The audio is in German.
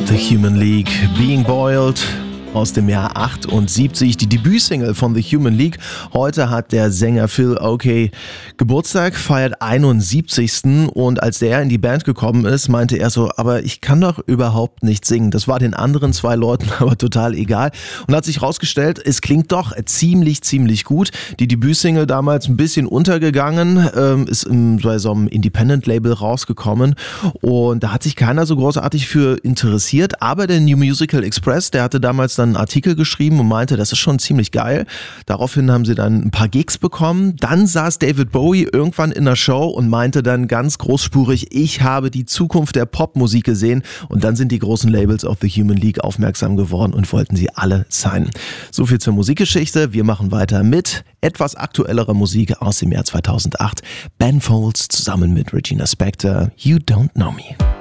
The Human League, Being Boiled aus dem Jahr 78, die Debütsingle von The Human League. Heute hat der Sänger Phil Oakey Geburtstag, feiert 71. Und als der in die Band gekommen ist, meinte er so, aber ich kann doch überhaupt nicht singen. Das war den anderen zwei Leuten aber total egal. Und hat sich rausgestellt, es klingt doch ziemlich gut. Die Debütsingle damals ein bisschen untergegangen, ist bei so einem Independent-Label rausgekommen. Und da hat sich keiner so großartig für interessiert. Aber der New Musical Express, der hatte damals dann einen Artikel geschrieben und meinte, das ist schon ziemlich geil. Daraufhin haben sie dann ein paar Gigs bekommen. Dann saß David Bowie irgendwann in der Show und meinte dann ganz großspurig, ich habe die Zukunft der Popmusik gesehen. Und dann sind die großen Labels auf The Human League aufmerksam geworden und wollten sie alle signen. So viel zur Musikgeschichte. Wir machen weiter mit etwas aktuellerer Musik aus dem Jahr 2008. Ben Folds zusammen mit Regina Spektor, You Don't Know Me.